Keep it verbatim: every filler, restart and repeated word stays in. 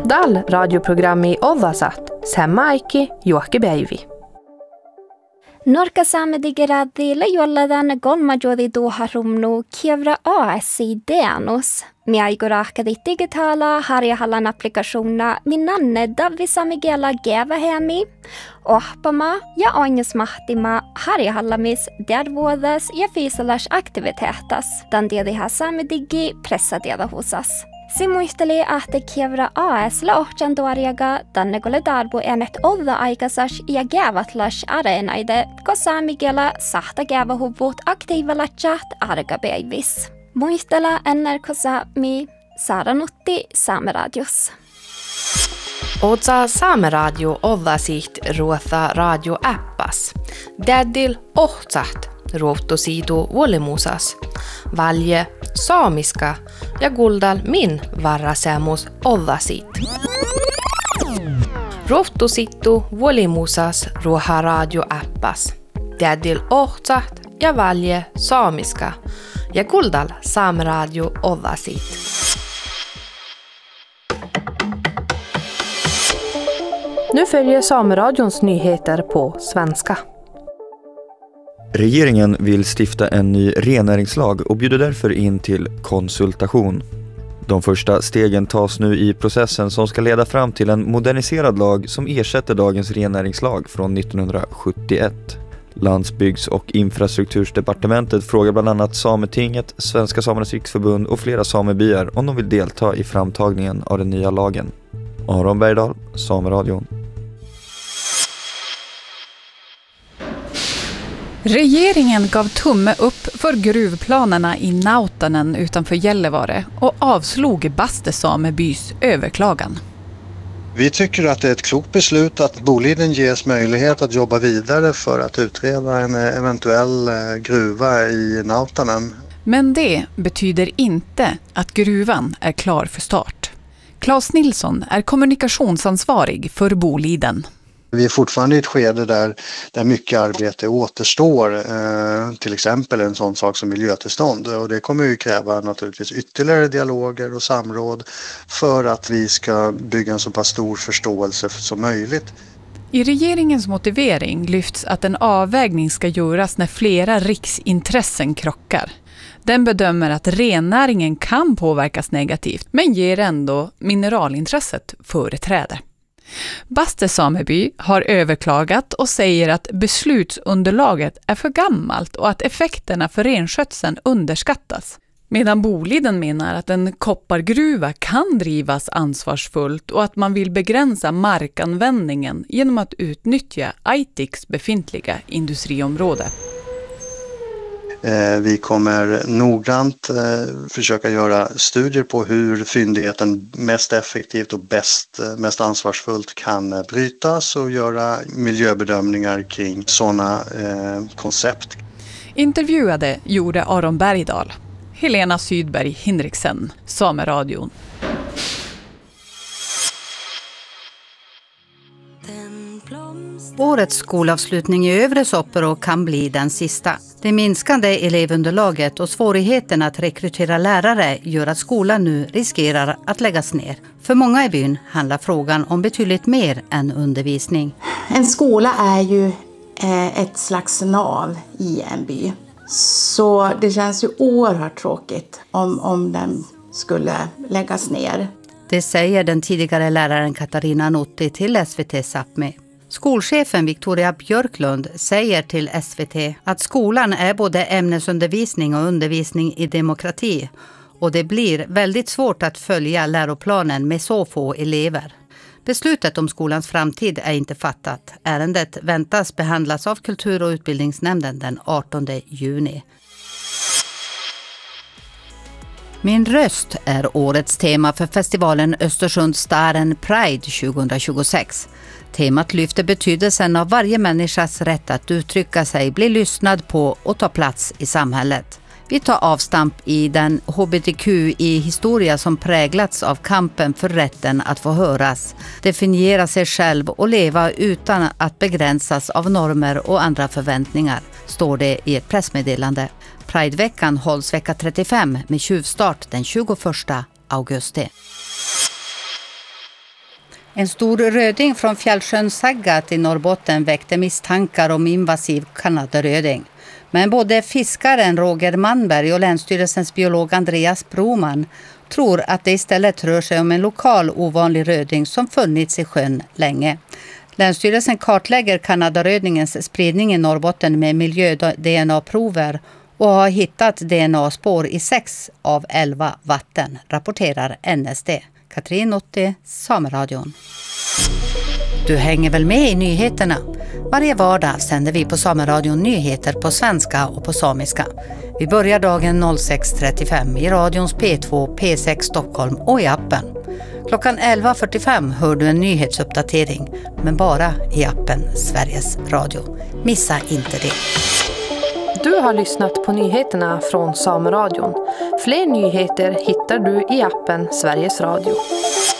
Guldal radioprogrammi Ovasat, Semmaikki Juokkipäivi. Norka saamedigeradi lajolladan golmajodi doharumnu kievra A S I Deanus. Miaigorahkadi digitala harjahallan applikationa minanne davisamigela gevahemi. Ohpama ja ainesmahtima harjahallamis dervuodas ja fysilas aktivitetas. Dandiadiha saamedigi pressadiada hosas. Simuisteli ahte kievra A S la ohchanduariaga danne gole darbo enet odda aikasas ja gevatlas arenaide, ko saamigela sahta gevahuvut aktiivalatjat argapäivis. Muistella ennär ko saami Saaranutti Saameradios. Otsa Saameradio Ovasiht ruotha radio-appas. Daddil ohtsat ruottosiidu vuolimusas. Valje saamiska ja Guldal min varrasemus Ovasit. Ruottosittu vuolimusas ruoha radio-appas. Daddil ohtsat ja valje saamiska ja Guldal Saameradio Ovasit. Nu följer Saameradions nyheter på svenska. Regeringen vill stifta en ny rennäringslag och bjuder därför in till konsultation. De första stegen tas nu i processen som ska leda fram till en moderniserad lag som ersätter dagens rennäringslag från nittonhundrasjuttioett. Landsbygds- och infrastruktursdepartementet frågar bland annat Sametinget, Svenska Samernas Riksförbund och flera samebyar om de vill delta i framtagningen av den nya lagen. Aron Bergdahl, Sameradion. Regeringen gav tumme upp för gruvplanerna i Nautanen utanför Gällivare och avslog Baste samebys överklagan. Vi tycker att det är ett klokt beslut att Boliden ges möjlighet att jobba vidare för att utreda en eventuell gruva i Nautanen. Men det betyder inte att gruvan är klar för start. Claes Nilsson är kommunikationsansvarig för Boliden. Vi är fortfarande i ett skede där, där mycket arbete återstår, eh, till exempel en sån sak som miljötillstånd. Och det kommer ju kräva naturligtvis ytterligare dialoger och samråd för att vi ska bygga en så pass stor förståelse som möjligt. I regeringens motivering lyfts att en avvägning ska göras när flera riksintressen krockar. Den bedömer att rennäringen kan påverkas negativt men ger ändå mineralintresset företräde. Baste sameby har överklagat och säger att beslutsunderlaget är för gammalt och att effekterna för renskötseln underskattas. Medan Boliden menar att en koppargruva kan drivas ansvarsfullt och att man vill begränsa markanvändningen genom att utnyttja Aitiks befintliga industriområde. Vi kommer noggrant försöka göra studier på hur fyndigheten mest effektivt och bäst, mest ansvarsfullt kan brytas och göra miljöbedömningar kring sådana eh, koncept. Intervjuade gjorde Aron Bergdahl. Helena Sydberg Hinriksen, Sameradion. Årets skolavslutning i Övre Soppero kan bli den sista. Det minskande elevunderlaget och svårigheten att rekrytera lärare gör att skolan nu riskerar att läggas ner. För många i byn handlar frågan om betydligt mer än undervisning. En skola är ju ett slags nav i en by. Så det känns ju oerhört tråkigt om, om den skulle läggas ner. Det säger den tidigare läraren Katarina Notti till S V T Sápmi. Skolchefen Victoria Björklund säger till S V T att skolan är både ämnesundervisning och undervisning i demokrati och det blir väldigt svårt att följa läroplanen med så få elever. Beslutet om skolans framtid är inte fattat. Ärendet väntas behandlas av kultur- och utbildningsnämnden den artonde juni. Min röst är årets tema för festivalen Östersund Staren Pride tjugohundratjugosex. Temat lyfter betydelsen av varje människas rätt att uttrycka sig, bli lyssnad på och ta plats i samhället. Vi tar avstamp i den H B T Q I-historia som präglats av kampen för rätten att få höras, definiera sig själv och leva utan att begränsas av normer och andra förväntningar, står det i ett pressmeddelande. Prideveckan hålls vecka trettiofem med tjuvstart den tjugoförsta augusti. En stor röding från Fjällsjön Saggat i Norrbotten väckte misstankar om invasiv kanadaröding. Men både fiskaren Roger Manberg och Länsstyrelsens biolog Andreas Broman tror att det istället rör sig om en lokal ovanlig röding som funnits i sjön länge. Länsstyrelsen kartlägger kanadarödingens spridning i Norrbotten med miljö-D N A-prover och har hittat D N A-spår i sex av elva vatten, rapporterar N S D. Katrin Otti, Sameradion. Du hänger väl med i nyheterna? Varje vardag sänder vi på Sameradion nyheter på svenska och på samiska. Vi börjar dagen sex trettiofem i radions P två, P sex Stockholm och i appen. Klockan elva fyrtiofem hör du en nyhetsuppdatering, men bara i appen Sveriges Radio. Missa inte det. Du har lyssnat på nyheterna från Sameradion. Fler nyheter hittar du i appen Sveriges Radio.